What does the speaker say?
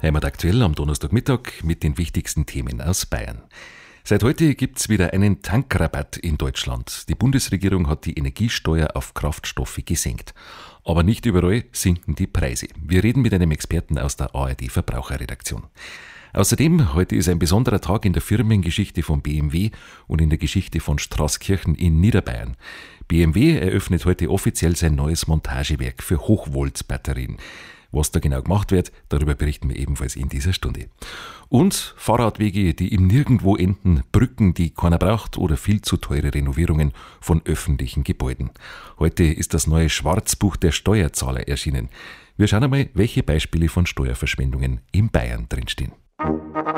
Heimat aktuell am Donnerstagmittag mit den wichtigsten Themen aus Bayern. Seit heute gibt's wieder einen Tankrabatt in Deutschland. Die Bundesregierung hat die Energiesteuer auf Kraftstoffe gesenkt. Aber nicht überall sinken die Preise. Wir reden mit einem Experten aus der ARD Verbraucherredaktion. Außerdem, heute ist ein besonderer Tag in der Firmengeschichte von BMW und in der Geschichte von Straßkirchen in Niederbayern. BMW eröffnet heute offiziell sein neues Montagewerk für Hochvolt-Batterien. Was da genau gemacht wird, darüber berichten wir ebenfalls in dieser Stunde. Und Fahrradwege, die im Nirgendwo enden, Brücken, die keiner braucht oder viel zu teure Renovierungen von öffentlichen Gebäuden. Heute ist das neue Schwarzbuch der Steuerzahler erschienen. Wir schauen einmal, welche Beispiele von Steuerverschwendungen in Bayern drinstehen.